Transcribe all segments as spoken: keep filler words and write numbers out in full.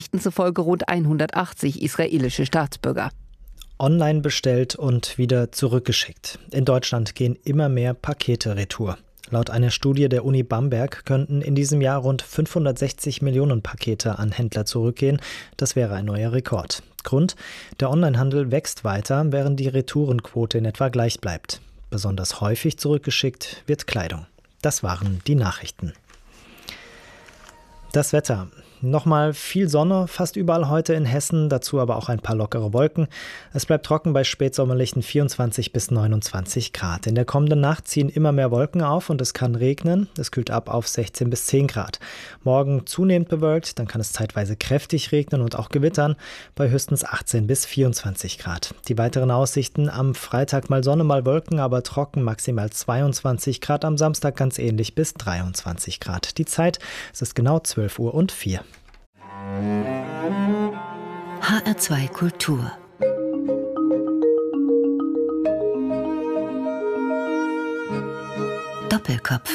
zufolge rund hundertachtzig israelische Staatsbürger. Online bestellt und wieder zurückgeschickt. In Deutschland gehen immer mehr Pakete retour. Laut einer Studie der Uni Bamberg könnten in diesem Jahr rund fünfhundertsechzig Millionen Pakete an Händler zurückgehen. Das wäre ein neuer Rekord. Grund: Der Onlinehandel wächst weiter, während die Retourenquote in etwa gleich bleibt. Besonders häufig zurückgeschickt wird Kleidung. Das waren die Nachrichten. Das Wetter. Nochmal viel Sonne, fast überall heute in Hessen, dazu aber auch ein paar lockere Wolken. Es bleibt trocken bei spätsommerlichen vierundzwanzig bis neunundzwanzig Grad. In der kommenden Nacht ziehen immer mehr Wolken auf und es kann regnen. Es kühlt ab auf sechzehn bis zehn Grad. Morgen zunehmend bewölkt, dann kann es zeitweise kräftig regnen und auch gewittern bei höchstens achtzehn bis vierundzwanzig Grad. Die weiteren Aussichten: am Freitag mal Sonne, mal Wolken, aber trocken, maximal zweiundzwanzig Grad. Am Samstag ganz ähnlich bis dreiundzwanzig Grad. Die Zeit, es ist genau zwölf Uhr und vier. H R zwei Kultur. Doppelkopf.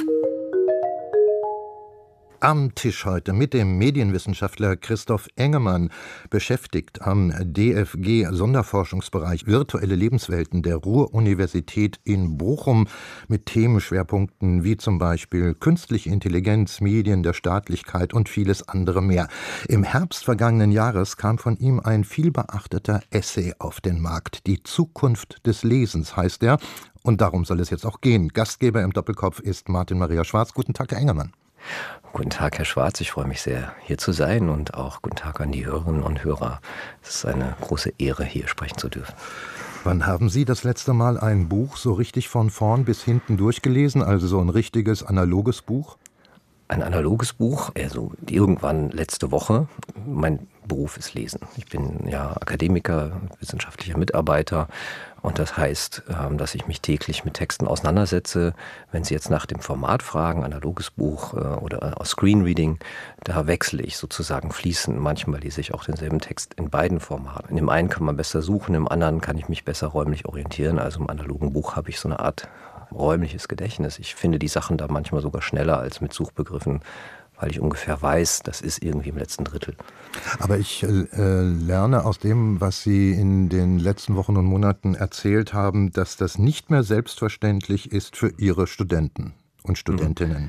Am Tisch heute mit dem Medienwissenschaftler Christoph Engemann, beschäftigt am D F G-Sonderforschungsbereich Virtuelle Lebenswelten der Ruhr-Universität in Bochum mit Themenschwerpunkten wie zum Beispiel künstliche Intelligenz, Medien der Staatlichkeit und vieles andere mehr. Im Herbst vergangenen Jahres kam von ihm ein vielbeachteter Essay auf den Markt. Die Zukunft des Lesens heißt er, und darum soll es jetzt auch gehen. Gastgeber im Doppelkopf ist Martin Maria Schwarz. Guten Tag, Herr Engemann. Guten Tag, Herr Schwarz. Ich freue mich sehr, hier zu sein, und auch guten Tag an die Hörerinnen und Hörer. Es ist eine große Ehre, hier sprechen zu dürfen. Wann haben Sie das letzte Mal ein Buch so richtig von vorn bis hinten durchgelesen, also so ein richtiges analoges Buch? Ein analoges Buch, also irgendwann letzte Woche. Mein Beruf ist Lesen. Ich bin ja Akademiker, wissenschaftlicher Mitarbeiter, und das heißt, dass ich mich täglich mit Texten auseinandersetze. Wenn Sie jetzt nach dem Format fragen, analoges Buch oder Screenreading, da wechsle ich sozusagen fließend. Manchmal lese ich auch denselben Text in beiden Formaten. In dem einen kann man besser suchen, im anderen kann ich mich besser räumlich orientieren. Also im analogen Buch habe ich so eine Art räumliches Gedächtnis. Ich finde die Sachen da manchmal sogar schneller als mit Suchbegriffen, weil ich ungefähr weiß, das ist irgendwie im letzten Drittel. Aber ich äh, lerne aus dem, was Sie in den letzten Wochen und Monaten erzählt haben, dass das nicht mehr selbstverständlich ist für Ihre Studenten und Studentinnen.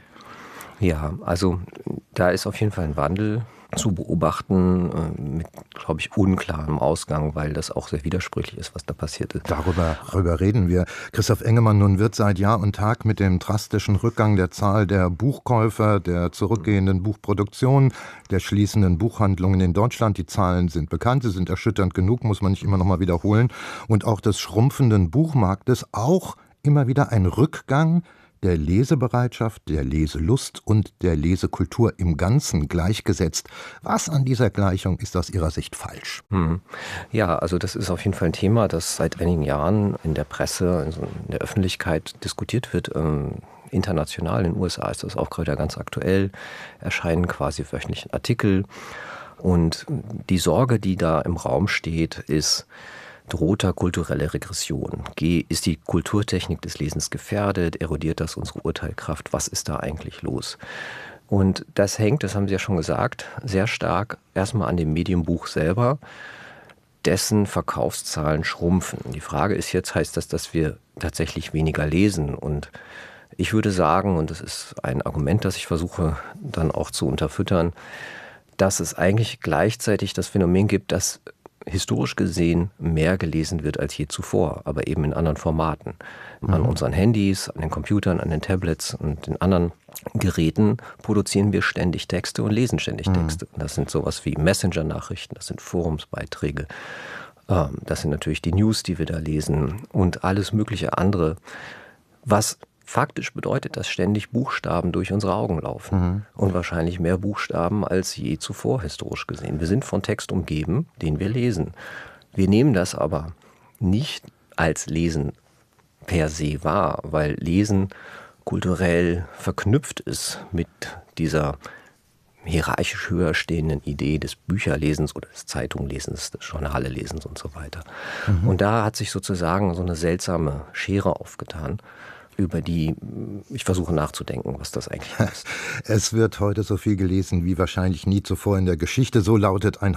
Ja, also da ist auf jeden Fall ein Wandel zu beobachten, mit, glaube ich, unklarem Ausgang, weil das auch sehr widersprüchlich ist, was da passiert ist. Darüber, darüber reden wir. Christoph Engemann, nun wird seit Jahr und Tag mit dem drastischen Rückgang der Zahl der Buchkäufer, der zurückgehenden Buchproduktion, der schließenden Buchhandlungen in Deutschland, die Zahlen sind bekannt, sie sind erschütternd genug, muss man nicht immer noch mal wiederholen, und auch des schrumpfenden Buchmarktes auch immer wieder ein Rückgang der Lesebereitschaft, der Leselust und der Lesekultur im Ganzen gleichgesetzt. Was an dieser Gleichung ist aus Ihrer Sicht falsch? Hm. Ja, also das ist auf jeden Fall ein Thema, das seit einigen Jahren in der Presse, also in der Öffentlichkeit diskutiert wird. Ähm, international, in den U S A ist das auch gerade ganz aktuell, erscheinen quasi wöchentlich Artikel. Und die Sorge, die da im Raum steht, ist: Droht da kulturelle Regression? Ist die Kulturtechnik des Lesens gefährdet? Erodiert das unsere Urteilskraft? Was ist da eigentlich los? Und das hängt, das haben Sie ja schon gesagt, sehr stark erstmal an dem Medienbuch selber, dessen Verkaufszahlen schrumpfen. Die Frage ist jetzt, heißt das, dass wir tatsächlich weniger lesen? Und ich würde sagen, und das ist ein Argument, das ich versuche dann auch zu unterfüttern, dass es eigentlich gleichzeitig das Phänomen gibt, dass historisch gesehen mehr gelesen wird als je zuvor, aber eben in anderen Formaten. Mhm. An unseren Handys, an den Computern, an den Tablets und den anderen Geräten produzieren wir ständig Texte und lesen ständig mhm. Texte. Das sind sowas wie Messenger-Nachrichten, das sind Forumsbeiträge, ähm, das sind natürlich die News, die wir da lesen, und alles mögliche andere, was faktisch bedeutet, dass ständig Buchstaben durch unsere Augen laufen. Mhm. Und wahrscheinlich mehr Buchstaben als je zuvor historisch gesehen. Wir sind von Text umgeben, den wir lesen. Wir nehmen das aber nicht als Lesen per se wahr, weil Lesen kulturell verknüpft ist mit dieser hierarchisch höher stehenden Idee des Bücherlesens oder des Zeitunglesens, des Journalelesens und so weiter. Mhm. Und da hat sich sozusagen so eine seltsame Schere aufgetan. über die ich versuche nachzudenken, was das eigentlich heißt. Es wird heute so viel gelesen wie wahrscheinlich nie zuvor in der Geschichte. So lautet ein